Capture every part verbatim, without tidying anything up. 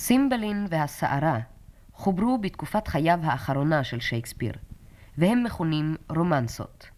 סימבלין והסערה חוברו בתקופת חייו האחרונה של שייקספיר, והם מכונים רומנסות.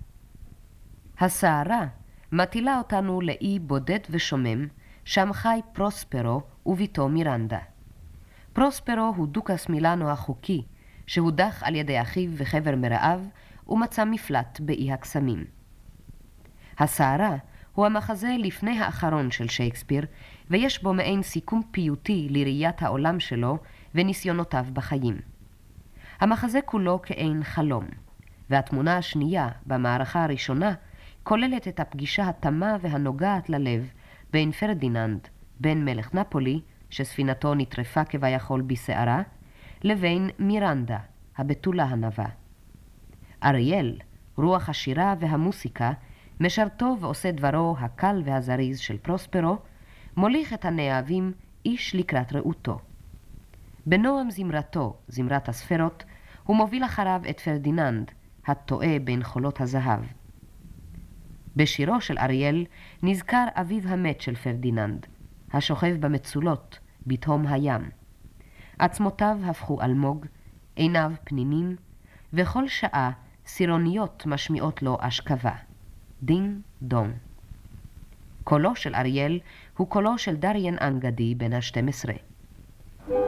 הסערה מטילה אותנו לאי בודד ושומם, שם חי פרוספרו וביתו מירנדה. פרוספרו הוא דוכס מילאנו החוקי, שהודח על ידי אחיו וחבר מרעיו, ומצא מפלט באי הקסמים. הסערה הוא המחזה לפני האחרון של שייקספיר, ויש בו מעין סיכום פיוטי לראיית העולם שלו וניסיונותיו בחיים. המחזה כולו כאין חלום, והתמונה השנייה במערכה הראשונה כוללת את הפגישה התמה והנוגעת ללב בין פרדיננד, בן מלך נפולי, שספינתו נטרפה כביכול בסערה, לבין מירנדה, הבתולה הנבה. אריאל, רוח השירה והמוסיקה, משרתו ועושה דברו הקל והזריז של פרוספרו, מוליך את הנאהבים איש לקראת רעותו. בנועם זמרתו, זמרת הספרות, הוא מוביל אחריו את פרדיננד, הטועה בין חולות הזהב. בשירו של אריאל נזכר אביו המת של פרדיננד, השוכב במצולות, בתהום הים. עצמותיו הפכו אלמוג, עיניו פנינים, וכל שעה סירוניות משמיעות לו אשכבה. דינג דונג. קולו של אריאל הוא קולו של דריאן אנגדי בן ה-שתים עשרה.